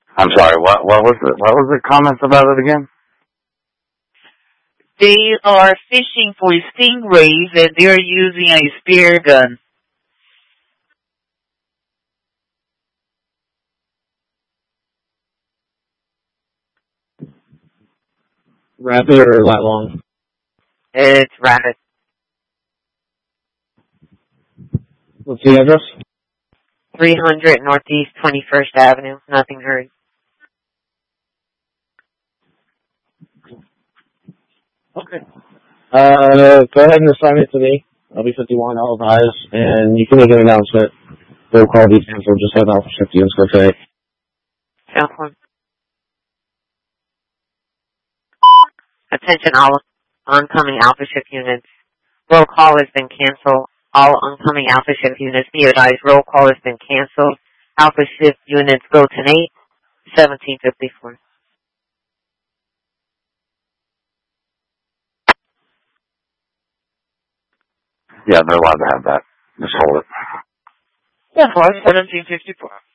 I'm sorry, what was the comments about it again? They are fishing for stingrays and they're using a spear gun. Rapid or lat long? It's rapid. What's the address? 300 Northeast 21st Avenue. Nothing hurry. Okay. Go ahead and assign it to me. I'll be 51, I'll advise, and you can make an announcement. They'll call these cancel, just have Alpha Shift units go today. Sound. Attention all oncoming Alpha Shift units. Roll call has been canceled. All oncoming Alpha Shift units be advised. Roll call has been canceled. Alpha Shift units go to 1754. Yeah, they're allowed to have that. Just hold it. Yeah, 1754.